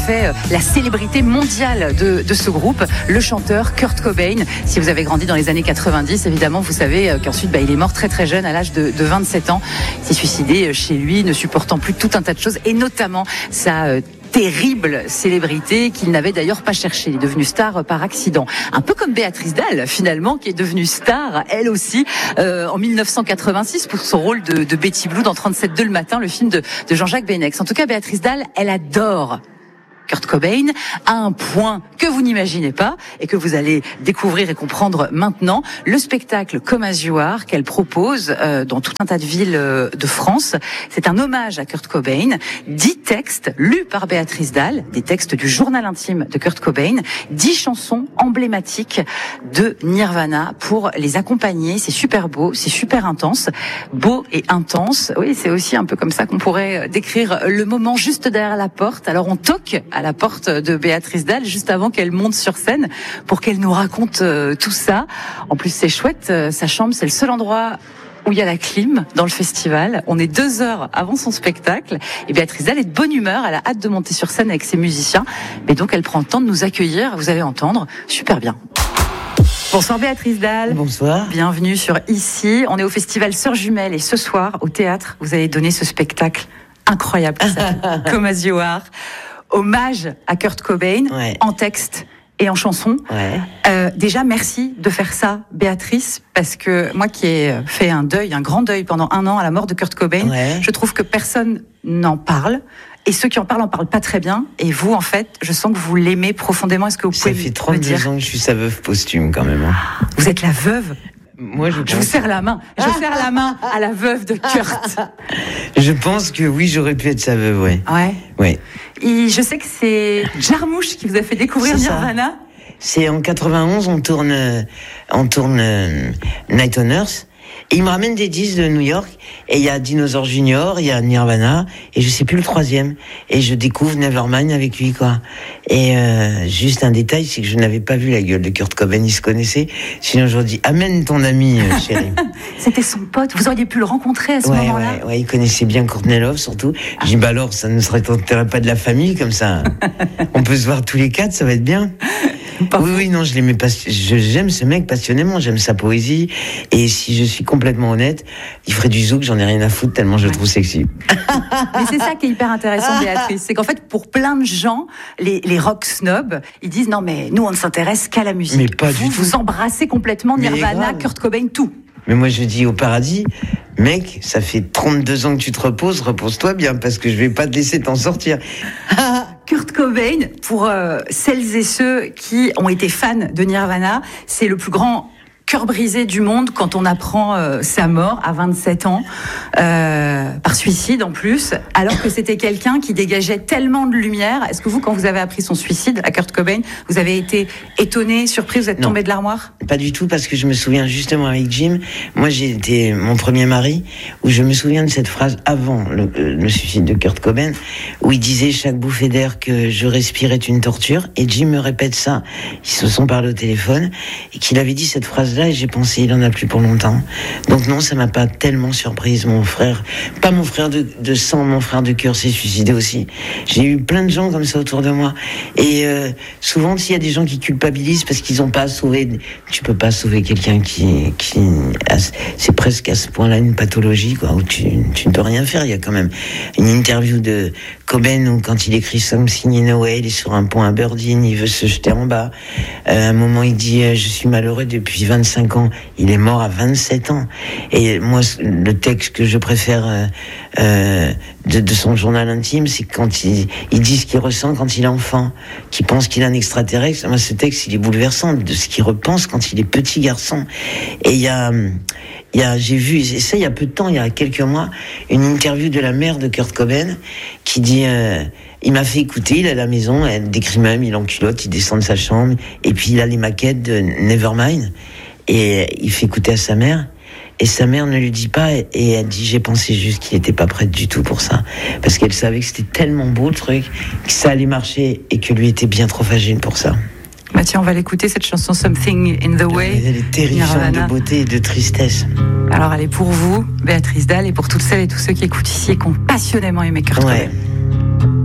fait la célébrité mondiale de ce groupe, le chanteur Kurt Cobain. Si vous avez grandi dans les années 90, évidemment, vous savez qu'ensuite, il est mort très très jeune, à l'âge de 27 ans. Il s'est suicidé chez lui, ne supportant plus tout un tas de choses, et notamment sa terrible célébrité qu'il n'avait d'ailleurs pas cherché. Il est devenu star par accident. Un peu comme Béatrice Dalle, finalement, qui est devenue star, elle aussi, en 1986, pour son rôle de Betty Blue dans 37.2 le matin, le film de Jean-Jacques Benex. En tout cas, Béatrice Dalle, elle adore Kurt Cobain à un point que vous n'imaginez pas et que vous allez découvrir et comprendre maintenant. Le spectacle Come As You Are qu'elle propose dans tout un tas de villes de France, c'est un hommage à Kurt Cobain. 10 textes lus par Béatrice Dalle, des textes du journal intime de Kurt Cobain, 10 chansons emblématiques de Nirvana pour les accompagner. C'est super beau, c'est super intense, beau et intense. Oui, c'est aussi un peu comme ça qu'on pourrait décrire le moment juste derrière la porte. Alors on toque à la porte de Béatrice Dalle juste avant qu'elle monte sur scène pour qu'elle nous raconte tout ça. En plus, c'est chouette. Sa chambre, c'est le seul endroit où il y a la clim dans le festival. On est 2 heures avant son spectacle et Béatrice Dalle est de bonne humeur. Elle a hâte de monter sur scène avec ses musiciens. Mais donc, elle prend le temps de nous accueillir. Vous allez entendre. Super bien. Bonsoir Béatrice Dalle. Bonsoir. Bienvenue sur Ici. On est au festival Sœurs Jumelles et ce soir, au théâtre, vous allez donner ce spectacle incroyable qui s'appelle Come As You Are. Hommage à Kurt Cobain, ouais, en texte et en chanson. Ouais. Déjà, merci de faire ça, Béatrice, parce que moi qui ai fait un grand deuil pendant 1 an à la mort de Kurt Cobain, ouais, je trouve que personne n'en parle. Et ceux qui en parlent pas très bien. Et vous, en fait, je sens que vous l'aimez profondément. Est-ce que vous pouvez me dire ? Ça fait 32 ans que je suis sa veuve posthume, quand même. Vous êtes la veuve ? Moi, je vous serre la main. Je serre la main à la veuve de Kurt. Je pense que oui, j'aurais pu être sa veuve, ouais. Ouais. Ouais. Et je sais que c'est Jarmusch qui vous a fait découvrir Nirvana. C'est en 91, on tourne Night on Earth. Et il me ramène des disques de New York, et il y a Dinosaur Junior, il y a Nirvana, et je sais plus le 3e. Et je découvre Nevermind avec lui, quoi. Et juste un détail, c'est que je n'avais pas vu la gueule de Kurt Cobain, il se connaissait. Sinon, je leur dis, amène ton ami, chérie. C'était son pote, vous auriez pu le rencontrer à ce moment-là. Ouais, il connaissait bien Courtney Love, surtout. Je dis, alors, ça ne serait pas de la famille, comme ça. On peut se voir tous les 4, ça va être bien. Oui, non, je l'aimais pas. J'aime ce mec passionnément, j'aime sa poésie. Et si je suis complètement honnête, il ferait du zouk, j'en ai rien à foutre tellement je le trouve sexy. Mais c'est ça qui est hyper intéressant, Béatrice. C'est qu'en fait, pour plein de gens, les rock snobs, ils disent non, mais nous, on ne s'intéresse qu'à la musique. Mais pas du tout. Vous embrassez complètement Nirvana, Kurt Cobain, tout. Mais moi, je dis au paradis, mec, ça fait 32 ans que tu te reposes, repose-toi bien, parce que je vais pas te laisser t'en sortir. Kurt Cobain, pour celles et ceux qui ont été fans de Nirvana, c'est le plus grand cœur brisé du monde quand on apprend sa mort à 27 ans, par suicide en plus, alors que c'était quelqu'un qui dégageait tellement de lumière. Est-ce que vous, quand vous avez appris son suicide à Kurt Cobain, vous avez été étonné, surpris, vous êtes tombé de l'armoire ? Pas du tout, parce que je me souviens justement avec Jim, moi j'ai été mon premier mari, où je me souviens de cette phrase avant le suicide de Kurt Cobain, où il disait chaque bouffée d'air que je respire est une torture, et Jim me répète ça, ils se sont parlé au téléphone, et qu'il avait dit cette phrase-là, et j'ai pensé, il en a plus pour longtemps. Donc non, ça m'a pas tellement surprise. Mon frère, pas mon frère de sang, mon frère de cœur s'est suicidé aussi. J'ai eu plein de gens comme ça autour de moi. Et souvent, s'il y a des gens qui culpabilisent parce qu'ils ont pas sauvé, tu peux pas sauver quelqu'un qui c'est presque à ce point-là une pathologie, quoi, où tu ne peux rien faire. Il y a quand même une interview de Cobain où quand il écrit Something in a Way, il est sur un pont à Aberdeen, il veut se jeter en bas. À un moment, il dit je suis malheureux depuis 25 ans. Il est mort à 27 ans. Et moi, le texte que je préfère de son journal intime, c'est quand il dit ce qu'il ressent quand il est enfant, qu'il pense qu'il est un extraterrestre. Moi, ce texte, il est bouleversant de ce qu'il repense quand il est petit garçon. Et j'ai vu, et ça il y a peu de temps, il y a quelques mois, une interview de la mère de Kurt Cobain qui dit il m'a fait écouter, il est à la maison, elle décrit même, il est en culotte, il descend de sa chambre, et puis il a les maquettes de Nevermind, et il fait écouter à sa mère, et sa mère ne lui dit pas, et elle dit j'ai pensé juste qu'il n'était pas prêt du tout pour ça, parce qu'elle savait que c'était tellement beau le truc, que ça allait marcher, et que lui était bien trop fragile pour ça. Bah tiens, on va l'écouter, cette chanson Something in the Way. Elle est terrifiante de beauté et de tristesse. Alors elle est pour vous, Béatrice Dalle, et pour toutes celles et tous ceux qui écoutent ici et qui ont passionnément aimé Kurt Cobain.